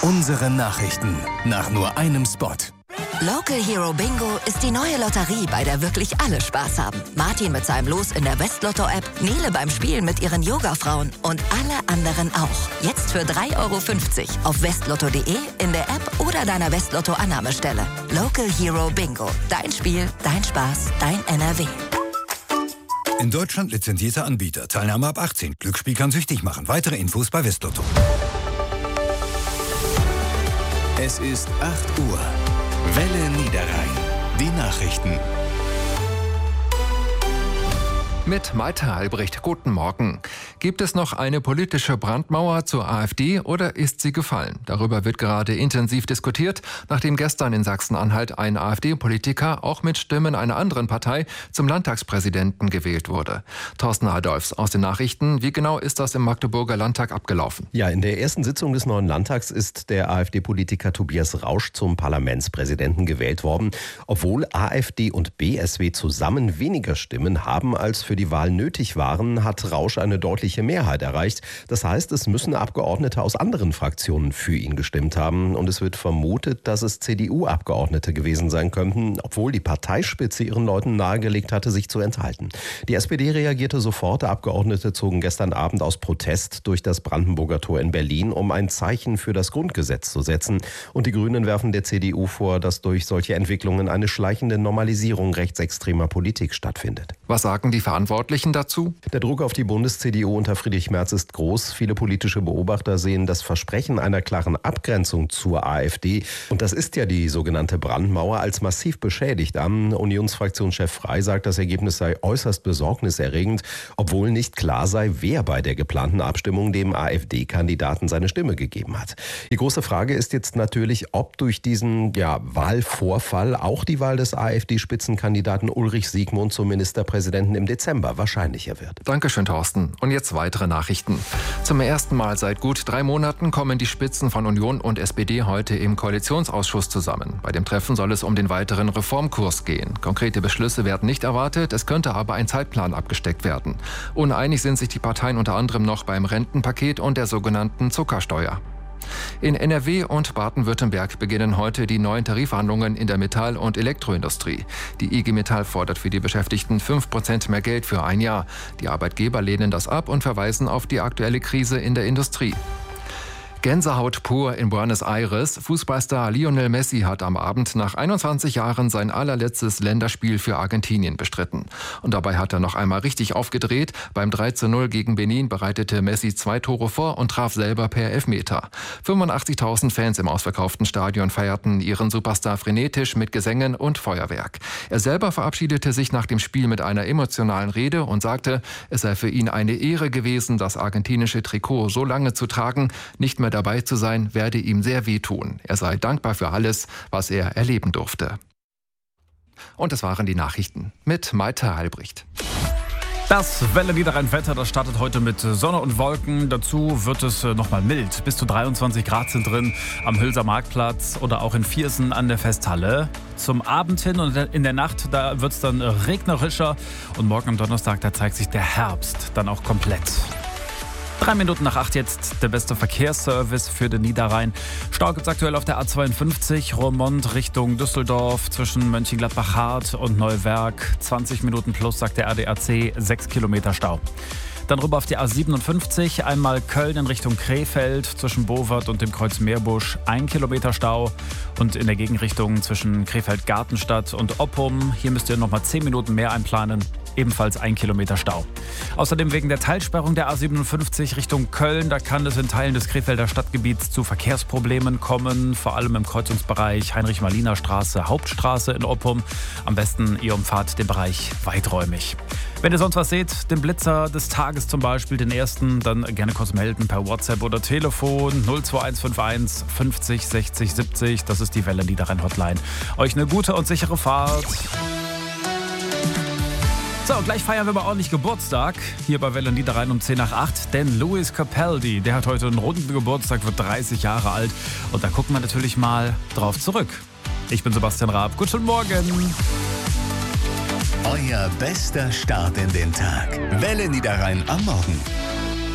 Unsere Nachrichten nach nur einem Spot. Local Hero Bingo ist die neue Lotterie, bei der wirklich alle Spaß haben. Martin mit seinem Los in der Westlotto-App, Nele beim Spielen mit ihren Yoga-Frauen und alle anderen auch. Jetzt für 3,50 € auf westlotto.de, in der App oder deiner Westlotto-Annahmestelle. Local Hero Bingo. Dein Spiel, dein Spaß, dein NRW. In Deutschland lizenzierter Anbieter. Teilnahme ab 18. Glücksspiel kann süchtig machen. Weitere Infos bei Westlotto. Es ist 8 Uhr. Welle Niederrhein. Die Nachrichten. Mit Malte Albrecht, guten Morgen. Gibt es noch eine politische Brandmauer zur AfD oder ist sie gefallen? Darüber wird gerade intensiv diskutiert, nachdem gestern in Sachsen-Anhalt ein AfD-Politiker auch mit Stimmen einer anderen Partei zum Landtagspräsidenten gewählt wurde. Thorsten Adolfs aus den Nachrichten. Wie genau ist das im Magdeburger Landtag abgelaufen? Ja, in der ersten Sitzung des neuen Landtags ist der AfD-Politiker Tobias Rausch zum Parlamentspräsidenten gewählt worden, obwohl AfD und BSW zusammen weniger Stimmen haben als für die Wahl nötig waren, hat Rausch eine deutliche Mehrheit erreicht. Das heißt, es müssen Abgeordnete aus anderen Fraktionen für ihn gestimmt haben. Und es wird vermutet, dass es CDU-Abgeordnete gewesen sein könnten, obwohl die Parteispitze ihren Leuten nahegelegt hatte, sich zu enthalten. Die SPD reagierte sofort. Abgeordnete zogen gestern Abend aus Protest durch das Brandenburger Tor in Berlin, um ein Zeichen für das Grundgesetz zu setzen. Und die Grünen werfen der CDU vor, dass durch solche Entwicklungen eine schleichende Normalisierung rechtsextremer Politik stattfindet. Was sagen die Verantwortlichen dazu? Der Druck auf die Bundes-CDU unter Friedrich Merz ist groß. Viele politische Beobachter sehen das Versprechen einer klaren Abgrenzung zur AfD, und das ist ja die sogenannte Brandmauer, als massiv beschädigt an. Unionsfraktionschef Frey sagt, das Ergebnis sei äußerst besorgniserregend, obwohl nicht klar sei, wer bei der geplanten Abstimmung dem AfD-Kandidaten seine Stimme gegeben hat. Die große Frage ist jetzt natürlich, ob durch diesen Wahlvorfall auch die Wahl des AfD-Spitzenkandidaten Ulrich Siegmund zum Ministerpräsidenten im Dezember wahrscheinlicher wird. Dankeschön, Thorsten. Und jetzt weitere Nachrichten. Zum ersten Mal seit gut 3 Monaten kommen die Spitzen von Union und SPD heute im Koalitionsausschuss zusammen. Bei dem Treffen soll es um den weiteren Reformkurs gehen. Konkrete Beschlüsse werden nicht erwartet, es könnte aber ein Zeitplan abgesteckt werden. Uneinig sind sich die Parteien unter anderem noch beim Rentenpaket und der sogenannten Zuckersteuer. In NRW und Baden-Württemberg beginnen heute die neuen Tarifverhandlungen in der Metall- und Elektroindustrie. Die IG Metall fordert für die Beschäftigten 5% mehr Geld für ein Jahr. Die Arbeitgeber lehnen das ab und verweisen auf die aktuelle Krise in der Industrie. Gänsehaut pur in Buenos Aires. Fußballstar Lionel Messi hat am Abend nach 21 Jahren sein allerletztes Länderspiel für Argentinien bestritten. Und dabei hat er noch einmal richtig aufgedreht. Beim 3:0 gegen Benin bereitete Messi 2 Tore vor und traf selber per Elfmeter. 85.000 Fans im ausverkauften Stadion feierten ihren Superstar frenetisch mit Gesängen und Feuerwerk. Er selber verabschiedete sich nach dem Spiel mit einer emotionalen Rede und sagte, es sei für ihn eine Ehre gewesen, das argentinische Trikot so lange zu tragen. Nicht mehr dabei zu sein, werde ihm sehr wehtun. Er sei dankbar für alles, was er erleben durfte. Und das waren die Nachrichten mit Malte Albrecht. Das Welle Niederrhein-Wetter, das startet heute mit Sonne und Wolken. Dazu wird es nochmal mild. Bis zu 23 Grad sind drin am Hülser Marktplatz oder auch in Viersen an der Festhalle. Zum Abend hin und in der Nacht, da wird es dann regnerischer. Und morgen am Donnerstag, da zeigt sich der Herbst dann auch komplett. 3 Minuten nach 8 jetzt der beste Verkehrsservice für den Niederrhein. Stau gibt es aktuell auf der A52 Roermond Richtung Düsseldorf zwischen Mönchengladbach-Hart und Neuwerk. 20 Minuten plus, sagt der ADAC, 6 Kilometer Stau. Dann rüber auf die A57, einmal Köln in Richtung Krefeld zwischen Bovert und dem Kreuz Meerbusch, 1 Kilometer Stau. Und in der Gegenrichtung zwischen Krefeld-Gartenstadt und Oppum, hier müsst ihr nochmal 10 Minuten mehr einplanen, ebenfalls 1 Kilometer Stau. Außerdem wegen der Teilsperrung der A57 Richtung Köln, da kann es in Teilen des Krefelder Stadtgebiets zu Verkehrsproblemen kommen, vor allem im Kreuzungsbereich Heinrich-Malina-Straße, Hauptstraße in Oppum. Am besten ihr umfahrt den Bereich weiträumig. Wenn ihr sonst was seht, den Blitzer des Tages zum Beispiel, den ersten, dann gerne kurz melden per WhatsApp oder Telefon 02151 50 60 70. Das ist die Welle Niederrhein Hotline. Euch eine gute und sichere Fahrt. So, gleich feiern wir mal ordentlich Geburtstag hier bei Welle Niederrhein um 10 nach 8. Denn Louis Capaldi, der hat heute einen runden Geburtstag, wird 30 Jahre alt. Und da gucken wir natürlich mal drauf zurück. Ich bin Sebastian Raab. Guten Morgen. Euer bester Start in den Tag. Welle Niederrhein am Morgen.